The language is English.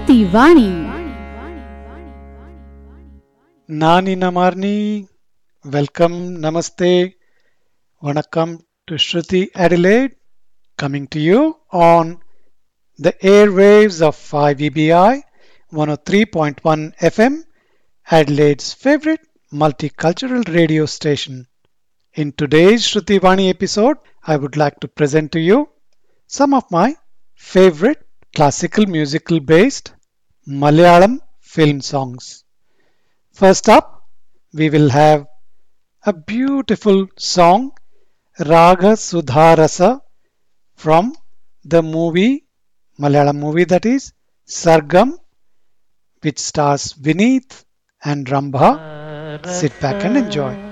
Shruti Vani. Nani Namarni, welcome, namaste, vanakkam to Shruti Adelaide, coming to you on the airwaves of 5EBI 103.1 FM, Adelaide's favorite multicultural radio station. In today's Shruti Vani episode, I would like to present to you some of my favorite classical musical based Malayalam film songs. First up, we will have a beautiful song Raga Sudharasa from the movie, Malayalam movie that is Sargam, which stars Vineeth and Rambha. Sit back and enjoy.